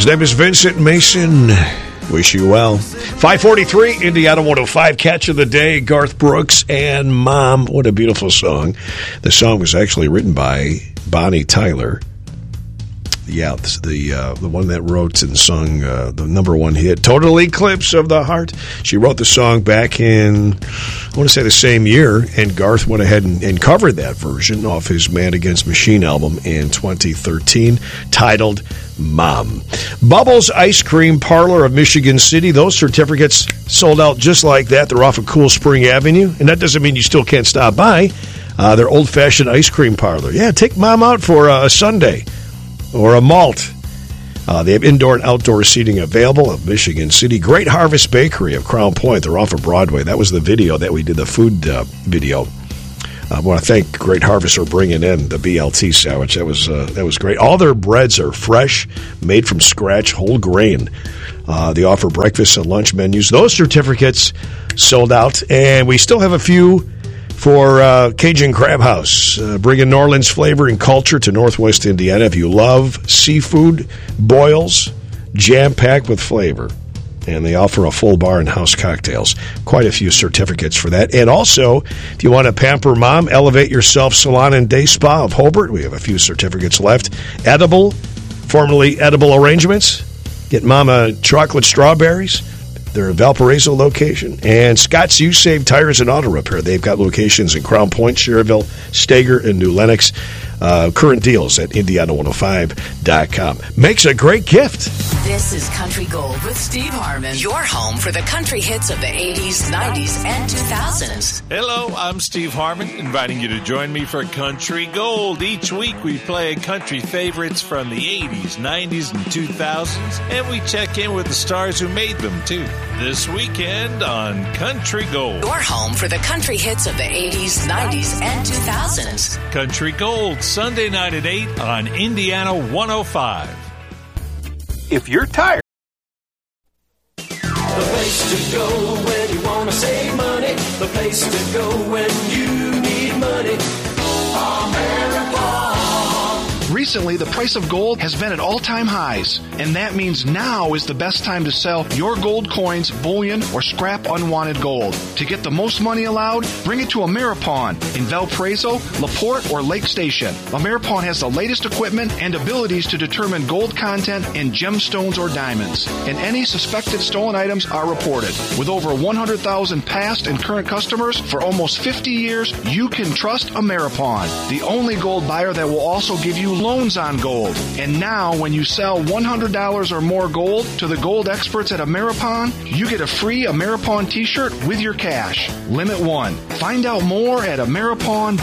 His name is Vincent Mason. Wish you well. 543, Indiana 105, Catch of the Day, Garth Brooks and Mom. What a beautiful song. The song was actually written by Bonnie Tyler. Yeah, the one that wrote and sung the number one hit, Total Eclipse of the Heart. She wrote the song back in, I want to say the same year, and Garth went ahead and covered that version off his Man Against Machine album in 2013, titled Mom. Bubbles Ice Cream Parlor of Michigan City. Those certificates sold out just like that. They're off of Cool Spring Avenue, and that doesn't mean you still can't stop by. They're old-fashioned ice cream parlor. Yeah, take Mom out for a sundae or a malt. They have indoor and outdoor seating available of Michigan City. Great Harvest Bakery of Crown Point. They're off of Broadway. That was the video that we did, the food video. I want to thank Great Harvest for bringing in the BLT sandwich. That was great. All their breads are fresh, made from scratch, whole grain. They offer breakfast and lunch menus. Those certificates sold out, and we still have a few for Cajun Crab House, bringing New Orleans flavor and culture to Northwest Indiana. If you love seafood, boils, jam-packed with flavor. And they offer a full bar and house cocktails. Quite a few certificates for that. And also, if you want to pamper Mom, Elevate Yourself Salon and Day Spa of Hobart. We have a few certificates left. Edible, formerly edible arrangements. Get Mama chocolate strawberries. They're a Valparaiso location. And Scott's You Save Tires and Auto Repair. They've got locations in Crown Point, Schererville, Stager, and New Lenox. Current deals at Indiana105.com. Makes a great gift. This is Country Gold with Steve Harmon. Your home for the country hits of the 80s, 90s, and 2000s. Hello, I'm Steve Harmon, inviting you to join me for Country Gold. Each week we play country favorites from the 80s, 90s, and 2000s, and we check in with the stars who made them, too. This weekend on Country Gold. Your home for the country hits of the 80s, 90s, and 2000s. Country Gold, Sunday night at 8 on Indiana 105. If you're tired. The place to go when you want to save money. The place to go when you need money. America. Recently, the price of gold has been at all-time highs, and that means now is the best time to sell your gold coins, bullion, or scrap unwanted gold. To get the most money allowed, bring it to Ameripawn in Valparaiso, LaPorte, or Lake Station. Ameripawn has the latest equipment and abilities to determine gold content in gemstones or diamonds, and any suspected stolen items are reported. With over 100,000 past and current customers for almost 50 years, you can trust Ameripawn, the only gold buyer that will also give you loans on gold. And now, when you sell $100 or more gold to the gold experts at Ameripawn, you get a free Ameripawn t-shirt with your cash. Limit 1. Find out more at Ameripawn.com.